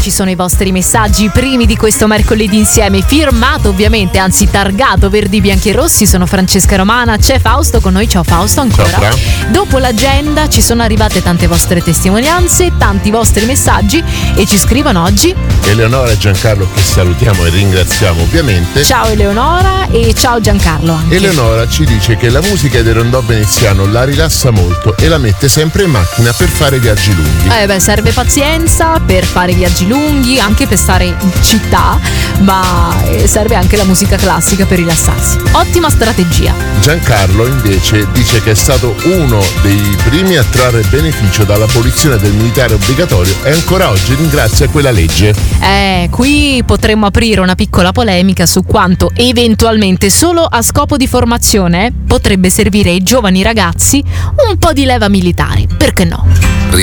ci sono i vostri messaggi, i primi di questo mercoledì insieme, firmato ovviamente, anzi targato Verdi, Bianchi e Rossi. Sono Francesca Romana, c'è Fausto con noi. Ciao Fausto ancora. Ciao, dopo l'agenda ci sono arrivate tante vostre testimonianze, tanti vostri messaggi, e ci scrivono oggi Eleonora e Giancarlo, che salutiamo e ringraziamo ovviamente. Ciao Eleonora e ciao Giancarlo anche. Eleonora ci dice che la musica del rondò veneziano la rilassa molto e la mette sempre in macchina per fare viaggi lunghi. Serve pazienza per fare viaggi lunghi, anche per stare in città, ma serve anche la musica classica per rilassarsi. Ottima strategia. Giancarlo invece dice che è stato uno dei primi a trarre beneficio dall'abolizione del militare obbligatorio e ancora oggi ringrazia quella legge. Qui potremmo aprire una piccola polemica su quanto eventualmente solo a scopo di formazione potrebbe servire ai giovani ragazzi un po' di leva militare, perché no?